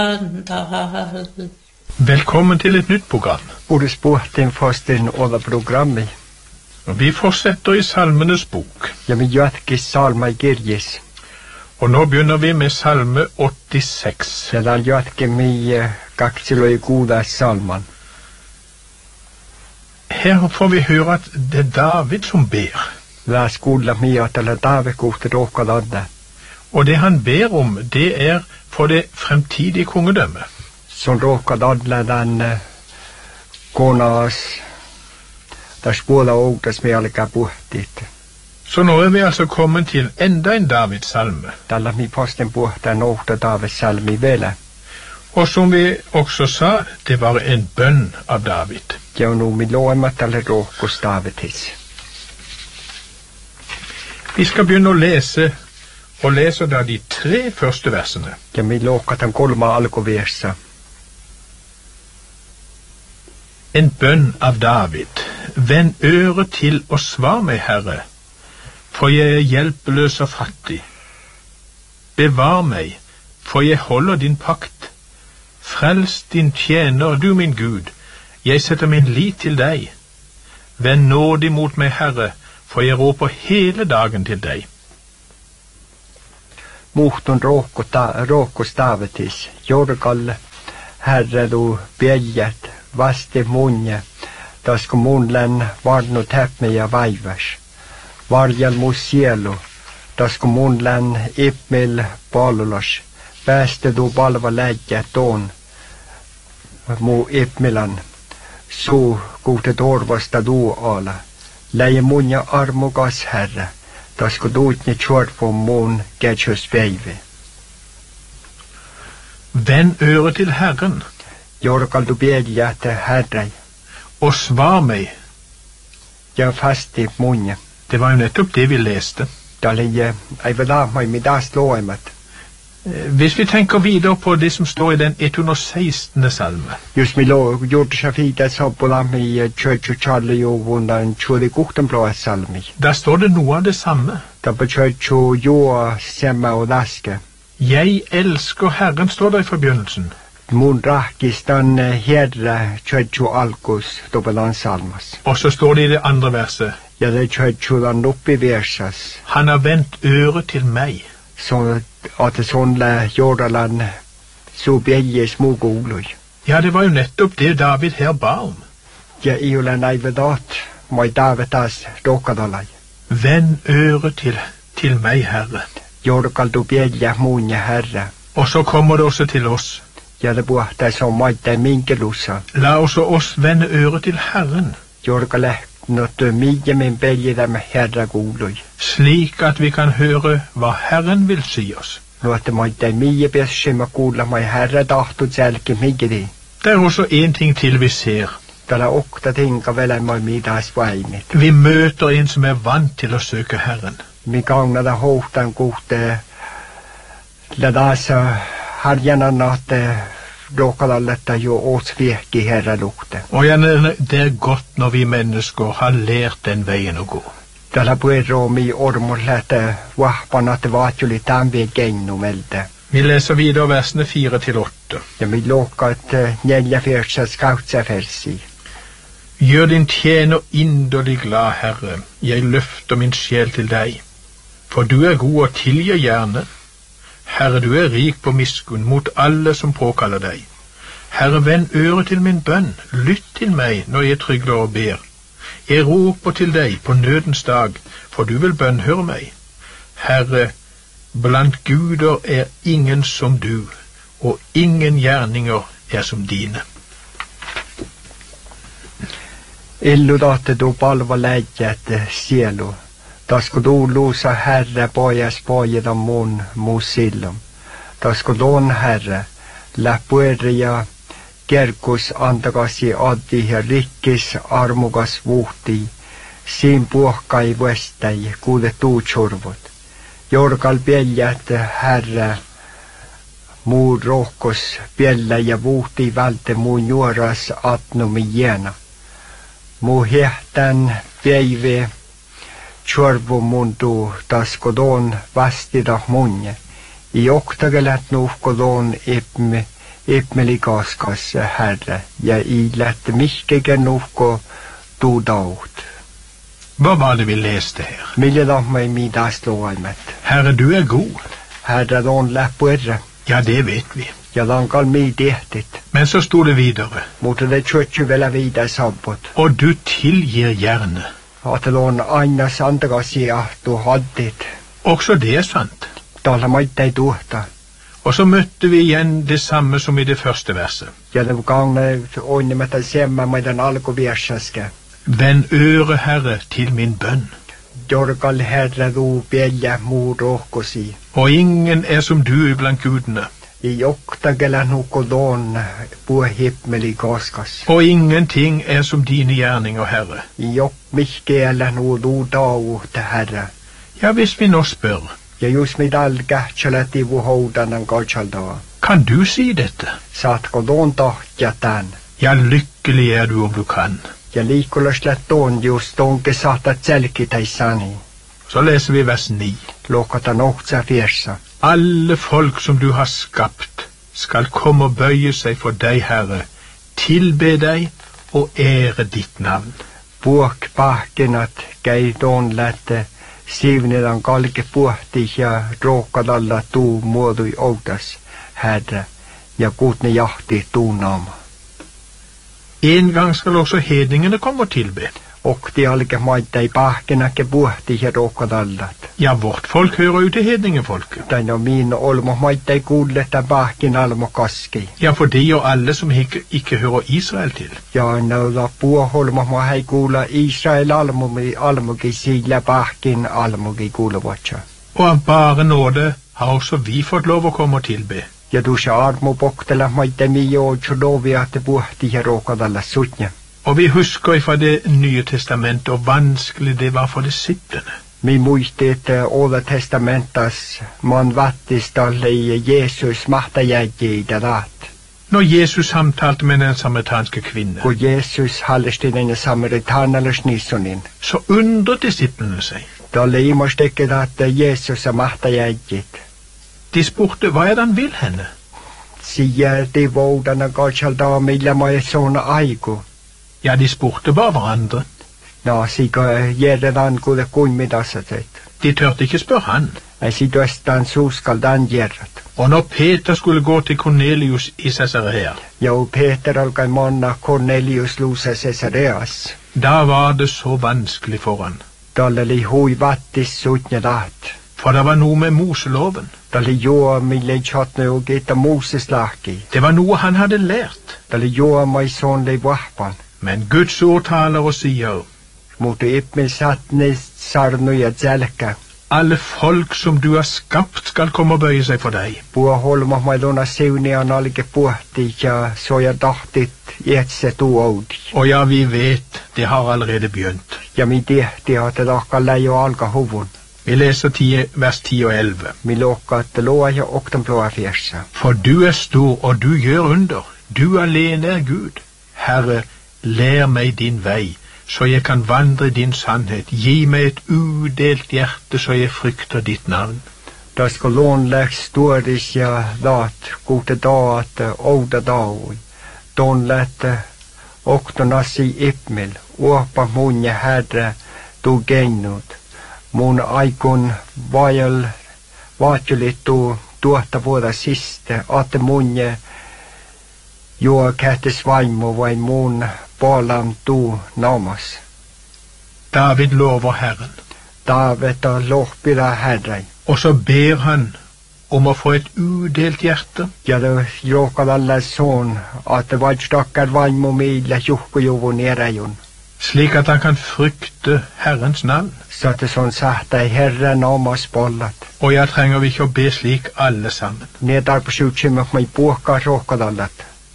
Velkommen til et nytt program. Ordet spurten fasten over programmet. Og vi fortsetter i Salmenes bok. Ja, men jatke salma i Girjes. Og nå begynner vi med salme 86. Ja, da jatke mi gakselo i goda salman. Her får vi høre at det er David som ber. La skola mi at la David kohte råka dadde. Og det han ber om, det er for det fremtidige kongedømmet. Som råka dadle den konas der spola og det smelika bortit. Så nå er vi altså kommet til enda en Davids salme. Da la mi posten bort den åkta Davids salme i vele. Og som vi også sa, det var en bønn av David. Ja, og nå mi loemat eller råkos Davidis. Vi skal begynne å lese, og leser da de 3 første versene. Ja, mi låkat den kolma alkoversa. En bønn av David. Vend øret til og svar meg, Herre, for jeg er hjelpeløs og fattig. Bevar meg, for jeg holder din pakt. Frels din tjener, du min Gud. Jeg setter min lit til deg. Vend nådig mot meg, Herre, for jeg råper hele dagen til deg. Muhton råkos Davidis. Jorgal, Herre, du bjeljet, vaste munje, da sko munlen varno teppmeja vaivers. Varjal mu sielu, da sko munlen ipmil balulos, bäste du balva lägge ton mu ipmilan, su gute torvasta du ala. Leie munja armugas, Herre, da sko dutne kjort på mun getjus veive. Vend øret til Herren. Jorgal du bedja til Herre. Og svar meg. Ja, fast i munja. Det var jo nettopp det vi leste. Da leie, jeg vil ha meg med das loemet. Hvis vi tenker videre på det som står i den 116. salme. Just mi gjorde seg fint at så på dem i kjøtj og kjalle jo vundan kjøle gukten blå salmi. Da står det noe av det samme. Da på kjøtj og jo semme og laske. Jeg elsker Herren, står det i forbegynnelsen. Mun rakis den herre kjøtj og alkos da på den salmas. Og så står det i det andre verset. Ja, det kjøtj og den oppi versas. Han har vendt øret til meg. Så at det sånn jordaland så bjelje små goloj. Ja, det var jo nettopp det David her ba om. Ja, i og den eivedat, må David as råkadalai. Vend øret til meg, Herre. Jorgal du bjelje munje, Herre. Og så kommer det også til oss. Ja, det bort deg som maite minkelusa. La også oss vende øret til Herren. Jorgal nåt mye min belje dem Herre goloj. Slik at vi kan høre hva Herren vil si oss. Nåt maite mye beskjema gola meg Herre dacht og selke mye di. Det er også en ting til vi ser. Da la okta tinga vel en meg middags veinit. Vi møter en som er vant til å søke Herren. Mi gangna da håtan gode la da så har gjerne natt råkadaletta jo åtsvek i Herre lukte. Og det er godt når vi mennesker har lært den veien å gå. Da la bøyre om i ormorlete vahpan at det var jo litt anveg gjennom elde. Vi leser videre versene 4-8. Ja, mi låkat njelja fyrsa skautsa fersi. Gjør din tjener inderlig glad, Herre. Jeg løfter min sjel til deg. For du er god og tilgir gjerne. Herre, du er rik på miskunn mot alle som påkaller deg. Herre, vend øret til min bønn. Lytt til meg når jeg trygler og ber. Jeg roper til deg på nødens dag, for du vil bønnhøre meg. Herre, blant guder er ingen som du, og ingen gjerninger er som dine. Illudate du balva lägget sielu. Da ska du losa Herre bojas bojeda mun musillum. Da ska don Herre läpueria kerkus antagasi addi ja rikkis armugas vuhti. Siin puhkai vestai kuude tuutsurvut. Jorgal peljät Herre muu rohkos piellä ja vuhti välte muun juoras atnumi jena. Mu hehtän päivä tjorvu mundu taskodon vastida munje. I oktagelet nuhkodon ipme Ippmeli kaskas, Herre, ja ilette mihkega nuhko tuudaut. Hva var det vi leste her? Mille lamma I midas loimet. Herre, du er god. Herre, don läppurre. Ja, det vet vi. Ja lankal mi tehtit. Men så sto det videre. Mutta det tjötju vielä vida sabbot. Og du tilgir gjerne. At det on aina santasia tu haddit. Også det er sant. Tala maittai tuhta. Og så møtte vi igjen det samme som I det første verset. Ja det gangne onnimätä semma meidän alkuviessäske. Vend øre, Herre, til min bønn. Jorkal Herre du pielä muu rohkosi. Og ingen er som du iblant gudene. I joktagela nukodon pua himmeli koskas. Og ingenting er som dine gjerninger, Herre. I jok mihkeellä nu du dau te Herre. Ja, hvis vi nå spør, Ja just mit alkähtsäläti vuhoudanan kalchaldaa. kan du si dette? Saatko don tahtja tän? Ja, lykkelig er du om du kan. Ja liikkulaslet don just donke saatat selkitäissani. Så leser vi vers 9. Lokatan ohtsa fiersa. Alle folk som du har skapt skal komme og bøye seg for deg, Herre, tilbe deg og ære ditt navn. Puok pahkenat käy don lätte. Sivnedan kalke puhti ja rookadalla tuu muodui outas, Herre, ja kutne jahti tuunaama. En gang skal også hedningene komme og tilbe. Okti alke maittai pahkenake puhti ja rookadallat. Ja, vårt folk hører jo til hedningefolket. Tän on miin olmo maittai kuulletta pahken almo kaski. Ja, for de og alle som ikke hører Israel til. Ja nauda puoholmo ma hei kuulla Israel almogi sillä pahken almogi kuuluvatsa. Og av bare nåde har også vi fått lov å komme og tilbe. Ja tuossa armo poktela maittai mijo tjodoviatte puhti ja rookadalla sutnya. Og vi husker fra det nye testamentet og vanskelig det var for disiplene. Mi muisti, että Oda testamentas man vattistalle I Jesus mahtajäji dalat. Når Jesus samtalte med den samaritanske kvinne, Kun Jesus hallisti den samaritanalus nissonin. så undret disiplene seg. Dalle imostekket että Jesus mahtajäjit. De spurte, hva er det han vil henne? Siger de voudana kalchaldaa millä mai sona aiku. Ja, de spurte bare hverandre. No, sika järjedan kuule kuin midassaset. De tørte ikke spørre han. Ei sidostaan suuskaldan järjat. Og når Peter skulle gå til Cornelius I Caesarea, Ja Peter alkai monna Cornelius luusa Caesareas. da var det så vanskelig for han. Dalle li hui vattis sutnya taht. For det var noe med Moseloven. Dalle joa mille chatne og geta Moses laki. Det var noe han hadde lært. Dalle joa mai son le vahpan. Men Guds ord taler og sier, Mutta ippmil satne sarnu ja zälkä. alle folk som du har skapt skal komme og bøye seg for deg. Pua holma mailona seunian alke puhti ja soja tahtit ietse tuoudi. Og ja, vi vet, det har allerede begynt. Ja mi tehti että lahka läjo alka huvun. Vi leser vers 10 og 11. Mi lokka että loa ja oktan ploa fiersa. For du er stor, og du gjør under. Du alene er Gud. Herre, lær meg din vei, så jeg kan vandre din sannhet. Gi meg et udelt hjerte, så jeg frykter ditt navn. Da skal lånläks storis ja lat gute daat ouda daui. Don lätte oktonasi ippmil. Uopa munja Herre tu gennut. Mun aikun vaatjulittu tuotta vuoda siste. Ate munje juo kähtes vaimo vain mun paalam tu naamas. David lover Herren, David lohpila Herre. og så ber han om å få et udelt hjerte. Ja det råkadalla son at det var stakkar vaimo millä juhkujuvun eräjun. Slik at han kan frykte Herrens navn. Så at det sånn sagt ei Herre naamas pollat. Og jeg trenger vi ikke å be slik alle sammen. Nedar på sjuksimmet mai puhka råkadallat.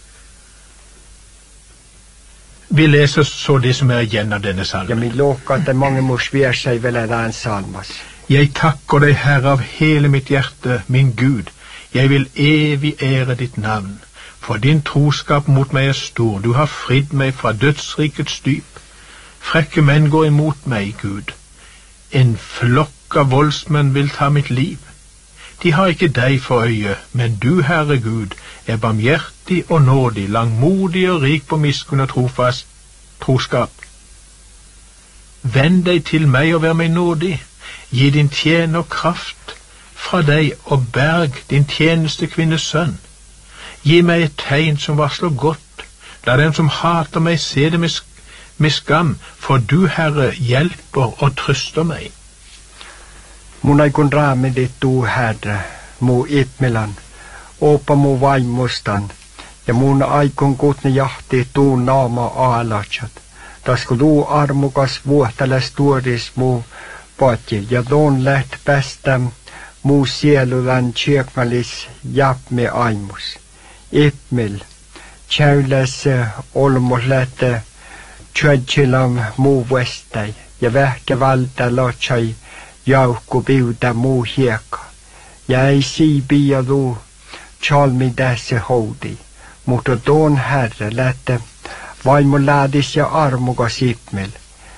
Vi leser så det som er igjen av denne Ja salmen. mi låka at det mange må sver seg vel den salmas. Jeg takker deg, Herre, av hele mitt hjerte, min Gud. Jeg vil evig ære ditt navn, for din troskap mot meg er stor. Du har fridd meg fra dødsrikets dyp. Frekke menn går imot meg, Gud. En flokk av voldsmenn vil ta mitt liv. De har ikke deg for øye, men du, Herre Gud, er barmhjertig og nådig, langmodig og rik på miskunn og troskap. Vend deg til meg og vær meg nådig, gi din tjener kraft fra deg og berg din tjenestekvinnes sønn. Gi meg et tegn som varsler godt, la dem som hater meg se det med skam, for du, Herre, hjelper og trøster meg. Mun aikon raamidit tuu, Herre, muu ipmilan, opa muu vaimustan, ja mun aikon kutne jahti tuu naama aalatsat. Tasko tuu armukas vuohteles tuoris muu patji, ja tuon läht päästäm muu sielulän tjekmalis japmi aimus. Ipmil, tjäyles olmus lähte tjödjilam muu vestai, ja vähkä valta lotsai jaukku piuta muu hiekka. Ja ei siipi ja tuu tjalmi tässä houdi, mutta tuon Herre lähte vaimon lähdis ja armukas ipmil.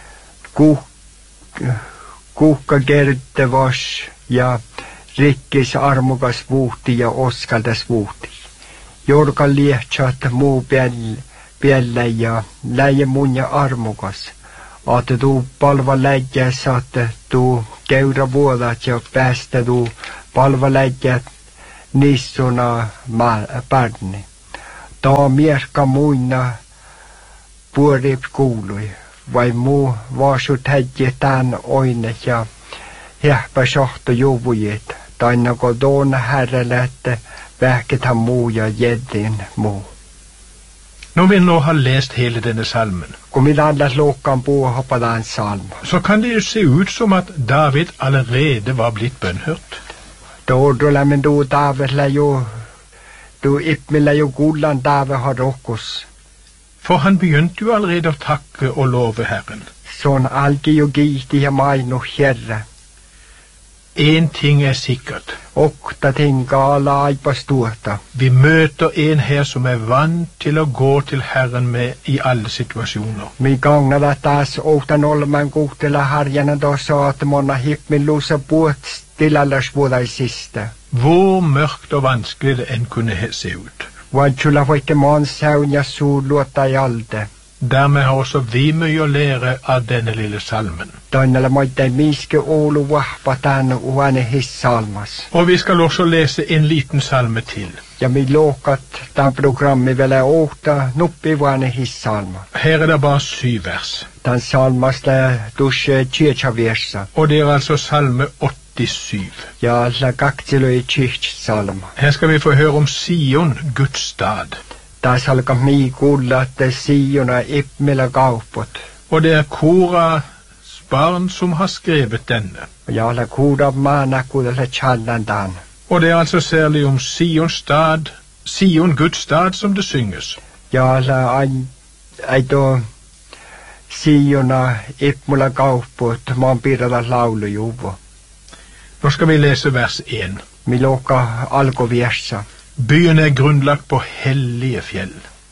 Kuhka kertevas ja rikkis armukas vuhti ja oskaldas vuhti. Jorka liehtsat muu pielle ja läje mun ja armukas. Ate tuu palva läjä saatte tuu keura vuodat ja päästä tuu palva läjä nissuna pärni. Taa mierka muina puorip kuului, vai muu vaasut hädje tän oine ja häppä sahto juvujet, tainako tuon Herrelle, että vähkethän muu ja jedin muu. Når vi nå har lest hele denne salmen, Kun minä andas luokkaan puhua på den salmen, så kan det jo se ut som at David allerede var blitt bønnhørt. Då men då David lär ju, då ipmilla ju gullan David har rokkos. For han begynte jo allerede å takke og love Herren. Sån algi ju giti ja mainu Herre. En ting er sikkert. Okta tinga ala aipas tuota. Vi møter en her som er vant til å gå til Herren med i alle situasjoner. Mi gangna taas outan olman kuhtela harjana dosa at monna hipmin lusa puot stilallas vuodaisista. Hvor mørkt og vanskelig det enn kunne se ut. Vaitsula voitte maan saun ja suu luota i alde. Dermed har også vi mye å lære av denne lille salmen. Toinella moitte miske olu vahpa tän uane hissalmas. Og vi skal også lese en liten salme til. Ja mi lookat tämän programmi vielä outa nuppi uane hissalma. Her er det bare 7 vers. Tämän salmasta tusse tjechavirsa. Og det er altså salme 87. Ja la kaktiloi tjechsalma. Her skal vi få høre om Sion, Guds stad. Tässä alkaa mii kuulla, että Siona ipmillä kaupot. Og det er Koras barn som har skrevet denne. Ja la kuuda maana kuudella challandan. Og det er altså særlig om Sion, Guds stad, som det synges. Ja la aito Siona ipmillä kaupot, maan piirralla laulujuvo. Nå skal vi lese vers 1. Mi lukka alkuvirsa. Byen er grunnlagt på hellige fjell.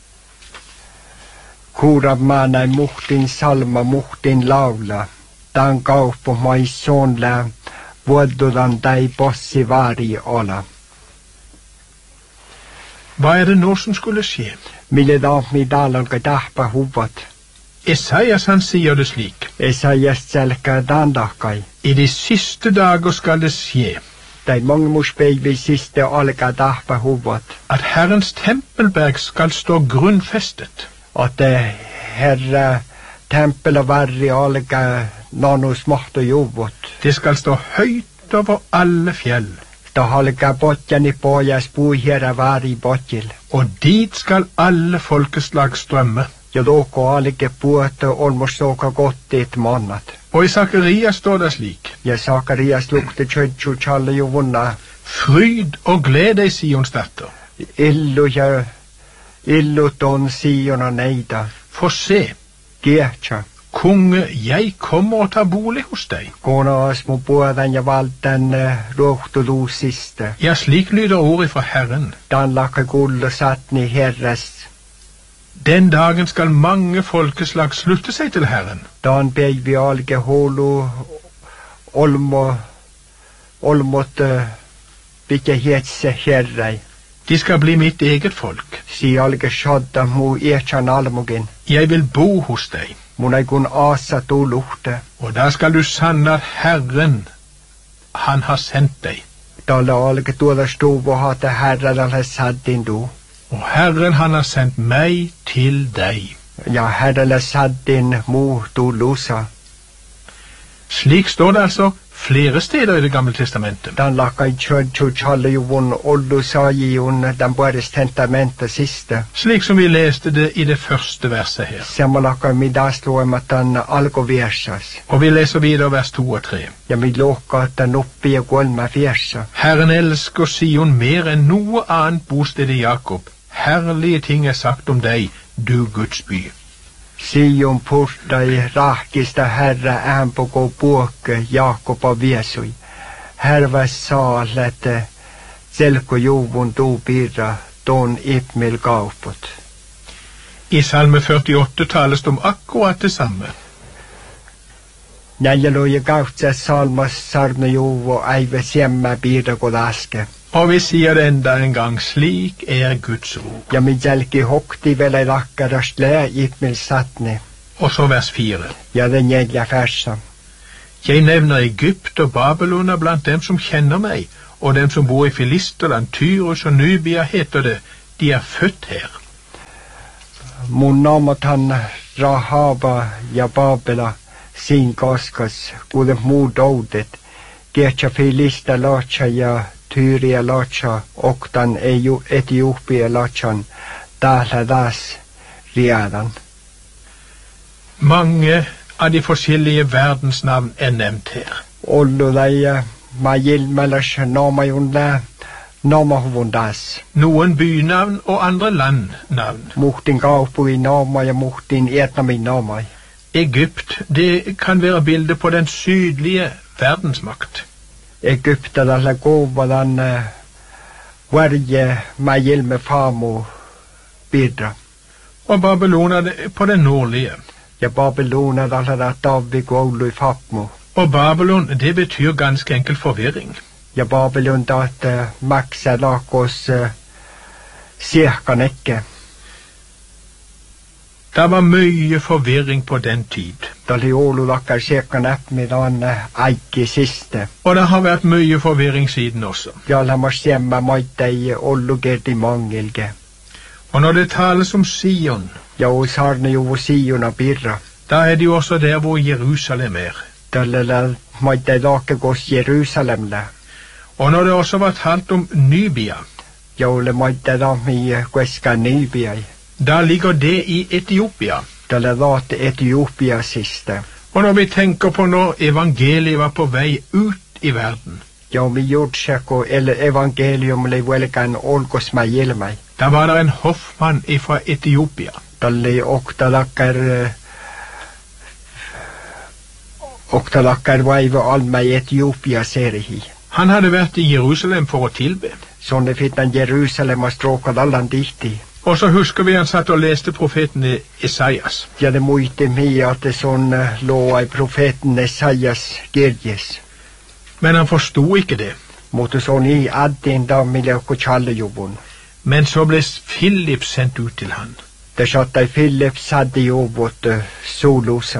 Kuurab maanai muhtin salma muhtin laula. Tämän kauppo mai sonlä vuodudan tai possi vari ola. Hva er det nå som skulle skje? Mille daam mi dalanka tahpa huvat. Esaias han sier det slik. Esaias selkä dandahkai. I de siste dager skal det skje Tai mongmus peivi siste alka tahpa huvat. at Herrens tempelberg skal stå grunnfestet. At herra tempel og varri alka nanus mahto juvut. Det skal stå høyt over alle fjell, Ta halka botjani pojas puihera vari botjil. og dit skal alle folkeslag strømme. Ja loko alke puoto olmos soka gottit mannat. Og i Sakarias står det slik. Ja Sakarias lukte tjötju challe juvunna. Fryd og gled deg, Sions datter. Illu ton Siona neida. For se, Kiehtsä. konge, jeg kommer og tar bolig hos deg. Konas mu puodan ja valtan ruhtuluusiste. Ja, slik lyder ordet fra Herren. Dan lakka kullu satni herras. Den dagen skal mange folkeslag slutte seg til Herren. Dan peivi alke holu olmot vilka hetse herrei. De skal bli mitt eget folk. Si alge shodda mu echan almugin. Jeg vil bo hos deg. Munaikun asa tu luhte. Og da skal du sanne at Herren, han har sendt deg. Dalle alge tuoda stuvo hate herra dalle saddin du. Og Herren, han har sendt meg til deg. Ja, herra la saddin mu du lusa. Slik står det altså flere steder i Det gamle testamentet. Dan lakai churchu challe juvun ollu sajijun den Bodes testamentet siste. Slik som vi leste det i det første verset her. Semma lakai midastlo matan algo versas. Og vi leser videre vers 2 og 3. Ja mi loka at den oppi og golma versa. Herren elsker Sion mer enn noe annet bosted i Jakob. Herlige ting er sagt om deg, du Guds by. Sion portai rahkista herra äänpoko puokke Jakob av Vesui. Herva saalete selko juvun tuu pirra ton ipmil kaupot. I salme 48 tales det om akkurat det samme. Näljäloja kautsa salmas sarne juvo aive siemmä pirra kodaske. Og vi sier det enda en gang, slik er Guds ord. Ja min jälki hokti vele lakkarast lää ipmil satne. Og så vers 4. Ja den jägla fersa. Jeg nevner Egypt og Babylon blant dem som kjenner meg, og dem som bor i Filisterland, Tyrus og Nubia heter det, de er født her. Mun naamatan Rahaba ja Babela siin kaskas, kuule muu doudet, kehtsä Filista laatsa ja Tyria laatsa, oktan Etiopia laatsan, täällä taas riadan. Mange av de forskjellige verdensnavn er nevnt her. Ollu läjä, ma jilmäläs naamajun lää, naamahuvun taas. Noen bynavn og andre landnavn. Muhtin kaupui naama ja muhtin Vietnamin naamai. Egypt, det kan være bilde på den sydlige verdensmakt. Egyptalaisella kuvadan varje majilme faamu pirra. Og Babylon på den nordlige. Ja Babylonalaisella tavvi koului fapmu. Og Babylon, det betyr ganske enkelt forvirring. Ja Babylon taat maksa lakos siehkanekke. Det var mye forvirring på den tid. Det oli joululakkar siehkanäppmidan aikki siste. Og det har vært mye forvirring siden også. Ja lämmas siemmä maittei ollu kerti mangilge. Og når det tales om Sion, ja sarne juvu Siona pirra. da er det jo også der hvor Jerusalem er. Tällä maittei laakekos Jerusalemle. Og når det også var talt om Nubia, ja ole maittei laami kueska Nybiai. da ligger det i Etiopia. Tällä laate Etiopia siste. Og når vi tenker på når evangeliet var på vei ut i verden, ja mi juutseko evangelium li velkän olkosma ilmai. da var det en hoffmann ifra Etiopia. Tällä oktalakkar vaiva alma i Etiopia serihi. Han hadde vært i Jerusalem for å tilbe. Sånne fittan Jerusalem stråkad allan dihti. Og så husker vi han satt og leste profeten Esaias. Ja det muisti mi at det sånn lå i profeten Esaias kirjes. Men han forstod ikke det. Mutta sånn i addin da miljoukko tjallejuvun. Men så ble Philip sendt ut til han. Det satt i Philip sadde juvut solusa.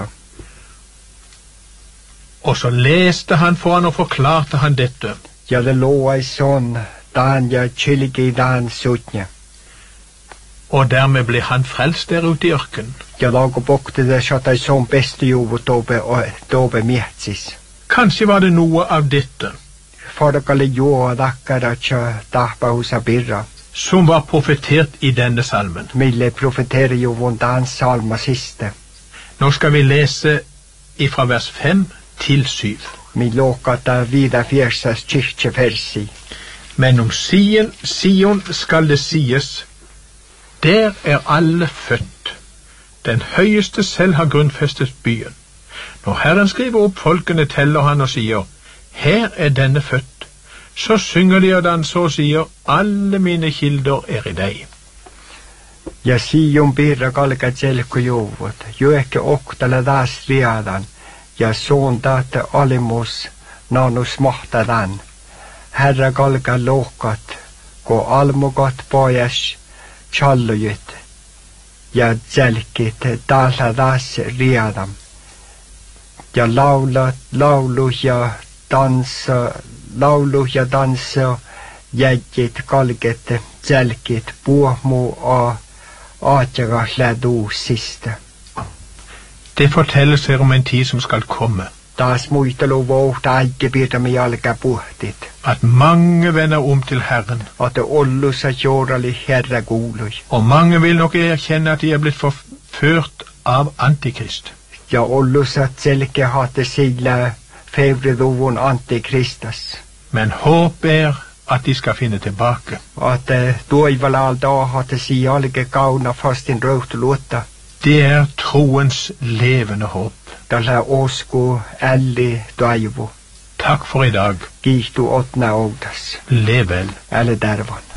Og så leste han for han og forklarte han dette. Ja det lå i sånn dan ja chiligi dan sutnje. Og dermed ble han frelst der ute i ørken. Ja lago bokte det satt i sånn beste juvut dobe mietsis. Kanskje var det noe av dette Fadakalle joa dakkara tja tahpa husa birra. som var profetert i denne salmen. Mille profetere juvun dan salma siste. Nå skal vi lese ifra vers 5 til 7. Mi lokata vida fjersas kyrkje versi. Men om Sion skal det sies, der er alle født. Den høyeste selv har grunnfestet byen. Når Herren skriver opp folkene, teller han og sier, her er denne født. Så synger de og danser og sier, alle mine kilder er i deg. Ja Sion birra kalka tjelku juvut. Joekke oktala taas riadan. Ja soon taate alimus nanus mahtadan. Herra kalka lohkat, ko almukat pojas challujut ja tselkit täällä taas riadam. Ja laulu ja tanssa jätkit kalket tselkit puhmu aatjagas läduussista. Det fortelles her om en tid som skal komme. Taas muistelu vouhta aikkepiirtämme jalkapuhtit. At mange vender om til Herren. At det ollussa jorali herra kuului. Og mange vil nok erkjenne at de er blitt forført av Antikrist. Ja ollussa selke hatte sillä fevriduvun antikristas. Men håp er at de skal finne tilbake. At toivalalta hatte sijalke kauna fastin rauhtuluotta. Det er troens levende håp. Tällä usko älli toivo. Takk for i dag. Kiitos otna outas. Lev vel. Älä tarvan.